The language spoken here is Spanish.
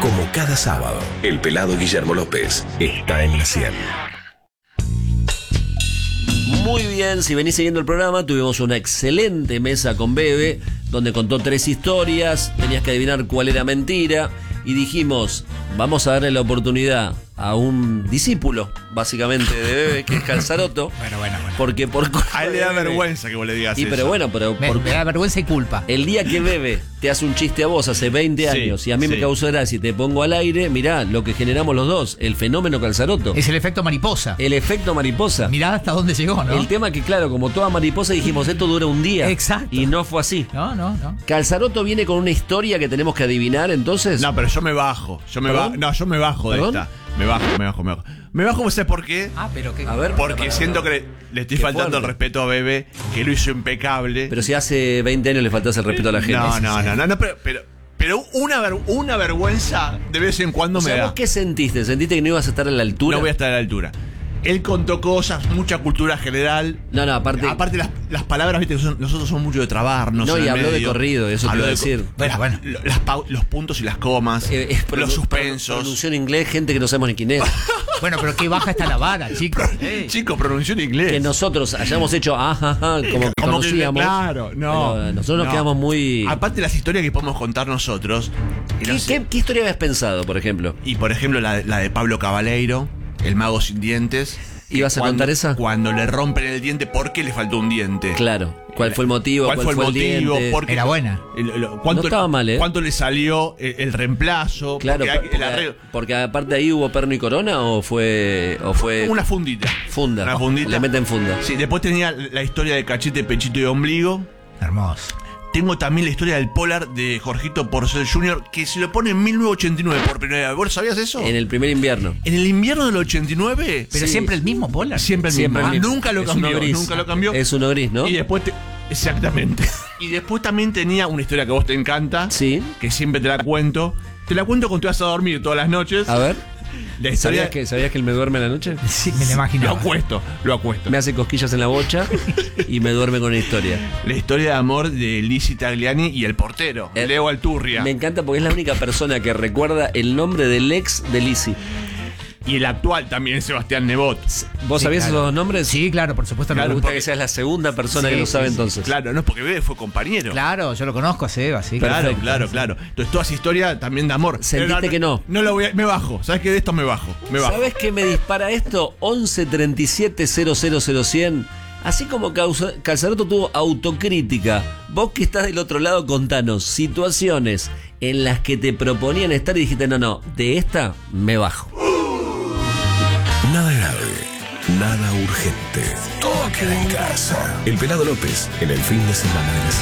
Como cada sábado, el pelado Guillermo López está en la 100. Muy bien, si venís siguiendo el programa, tuvimos una excelente mesa con Bebe, donde contó 3 historias, tenías que adivinar cuál era mentira, y dijimos, vamos a darle la oportunidad a un discípulo, básicamente, de Bebe, que es Calzaroto. Bueno. Porque por A él le da vergüenza que vos le digas y eso. pero bueno, Me da vergüenza y culpa. el día que Bebe te hace un chiste a vos hace 20 años y a mí me causó gracia y te pongo al aire, mirá lo que generamos los dos, el fenómeno Calzaroto. Es el efecto mariposa. El efecto mariposa. Mirá hasta dónde llegó, ¿no? El tema que, claro, como toda mariposa dijimos, esto dura un día. Exacto. Y no fue así. No. Calzaroto viene con una historia que tenemos que adivinar, entonces. No, pero yo me bajo. Yo me bajo de ¿Perdón? esta. Me bajo, ¿sabes por qué? Pero que... A ver. Porque siento que le estoy Qué faltando fuerte. el respeto a Bebe, que lo hizo impecable. Pero si hace 20 años le faltas el respeto a la gente. No, pero una vergüenza de vez en cuando O sea, me da. ¿vos qué sentiste? ¿Sentiste que no ibas a estar a la altura? No voy a estar a la altura. Él contó cosas, mucha cultura general. No, aparte las palabras, viste, nosotros somos mucho de trabarnos. No, en y el habló de medio. corrido, eso te Habló iba a de decir. Bueno. Los puntos y las comas, los suspensos. Pronunció en inglés, gente que no sabemos ni quién es. Bueno, pero qué baja está la vara, chicos. Chicos, pronunció en inglés. Que nosotros hayamos hecho como que Como conocíamos. que, claro, no. Pero nosotros nos quedamos muy. Aparte, las historias que podemos contar nosotros. Y, no sé. ¿Qué historia habías pensado, por ejemplo? Y por ejemplo, la de Pablo Cabaleiro, el mago sin dientes. ¿Ibas a contar esa? Cuando le rompen el diente, ¿por qué le faltó un diente? Claro. ¿Cuál fue el motivo? ¿Cuál fue el motivo? diente? ¿Por qué? Era buena. ¿Cuánto, No estaba mal, ¿eh? ¿Cuánto le salió el reemplazo? Claro, porque aparte ahí hubo perno y corona o fue Una fundita. funda. Una fundita. Le meten funda. Sí, después tenía la historia de cachete, pechito y ombligo. Hermoso. Tengo también la historia del Polar de Jorgito Porcel Jr., que se lo pone en 1989 por primera vez. ¿Vos sabías eso? En el primer invierno. En el invierno del 89. Pero Sí. siempre el mismo Polar. Siempre el Siempre mismo. el mismo. Nunca lo Es cambió. uno gris. Nunca lo cambió. Es uno gris, ¿no? Y después exactamente. Y después también tenía una historia que a vos te encanta. Sí. Que siempre te la cuento. Te la cuento cuando te vas a dormir todas las noches. A ver. La historia. ¿Sabías que él me duerme en la noche? Sí, me lo Lo imaginaba. acuesto. Me hace cosquillas en la bocha y me duerme con una historia. La historia de amor de Lizzie Tagliani y el portero, Leo Alturria. Me encanta porque es la única persona que recuerda el nombre del ex de Lizzie. Y el actual también, Sebastián Nebot. ¿Vos Sí, sabías claro. esos dos nombres? Sí, claro, por supuesto. Me Me gusta gusta. que seas la segunda persona Sí, que lo sabe sí, sí. entonces. Claro, no es porque Bebe fue compañero. Claro, yo lo conozco a Seba, sí. Claro, Perfecto. claro. Entonces, toda esa historia también de amor. ¿Sentiste Pero que no? No lo voy a. Me bajo. ¿Sabes qué? De esto me bajo. ¿Sabes qué me dispara esto? 11 37 000 100. Así como Calzaroto tuvo autocrítica, vos que estás del otro lado, contanos situaciones en las que te proponían estar y dijiste, no, de esta me bajo. Nada grave, nada urgente. Todo queda en casa. El pelado López en el fin de semana de la 100.